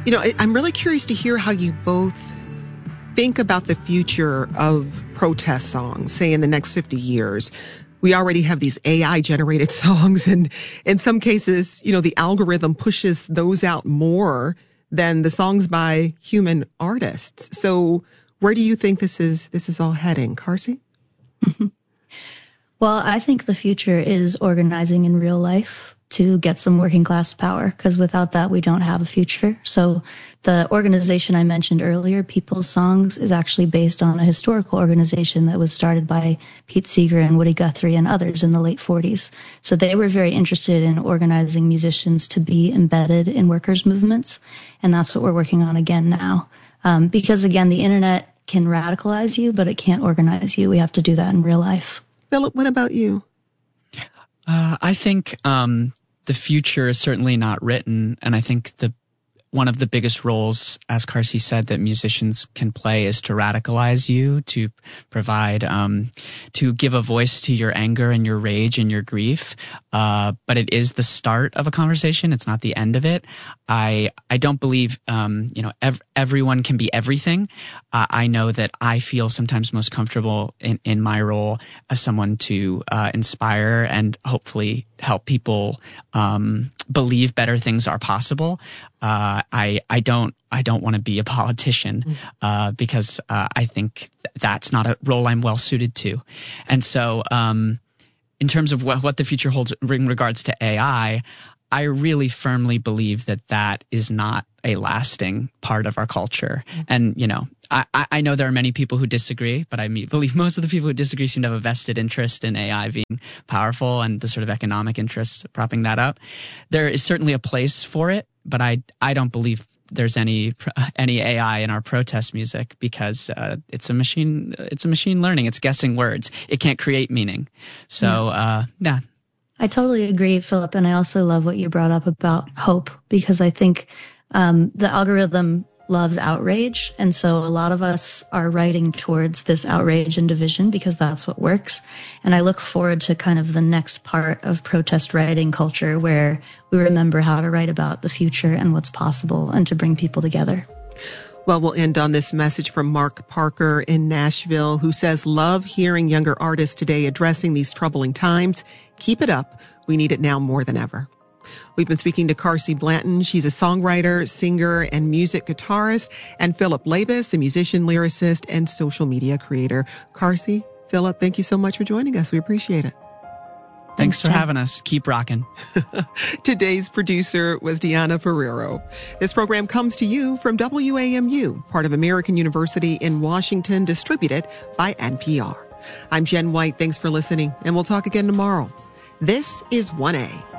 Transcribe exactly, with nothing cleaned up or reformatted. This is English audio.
You know, I'm really curious to hear how you both think about the future of protest songs, say in the next fifty years. We already have these A I-generated songs, and in some cases, you know, the algorithm pushes those out more than the songs by human artists. So where do you think this is this is all heading, Carsey? Well, I think the future is organizing in real life to get some working class power, because without that, we don't have a future. So the organization I mentioned earlier, People's Songs, is actually based on a historical organization that was started by Pete Seeger and Woody Guthrie and others in the late forties. So they were very interested in organizing musicians to be embedded in workers' movements. And that's what we're working on again now. Um, because again, the internet can radicalize you, but it can't organize you. We have to do that in real life. Philip, what about you? Uh, I think um, the future is certainly not written, and I think the one of the biggest roles, as Carsey said, that musicians can play is to radicalize you, to provide, um, to give a voice to your anger and your rage and your grief. Uh, but it is the start of a conversation. It's not the end of it. I, I don't believe, um, you know, ev- everyone can be everything. Uh, I know that I feel sometimes most comfortable in, in my role as someone to, uh, inspire and hopefully help people, um, believe better things are possible. Uh, I, I don't, I don't want to be a politician, uh, because, uh, I think th- that's not a role I'm well suited to. And so, um, in terms of what, what the future holds in regards to A I, I really firmly believe that that is not a lasting part of our culture. Mm-hmm. And, you know, I, I know there are many people who disagree, but I believe most of the people who disagree seem to have a vested interest in A I being powerful and the sort of economic interests propping that up. There is certainly a place for it, but I, I don't believe there's any any A I in our protest music, because uh, it's a machine. It's a machine learning. It's guessing words. It can't create meaning. So, yeah. Uh, yeah. I totally agree, Philip. And I also love what you brought up about hope, because I think um, the algorithm loves outrage. And so a lot of us are writing towards this outrage and division because that's what works. And I look forward to kind of the next part of protest writing culture, where we remember how to write about the future and what's possible and to bring people together. Well, we'll end on this message from Mark Parker in Nashville, who says, love hearing younger artists today addressing these troubling times. Keep it up. We need it now more than ever. We've been speaking to Carsey Blanton. She's a songwriter, singer, and music guitarist, and Philip Labus, a musician, lyricist, and social media creator. Carsey, Philip, thank you so much for joining us. We appreciate it. Thanks, Thanks for having us. Keep rocking. Today's producer was Deanna Ferrero. This program comes to you from W A M U, part of American University in Washington, distributed by N P R. I'm Jen White. Thanks for listening, and we'll talk again tomorrow. This is one A.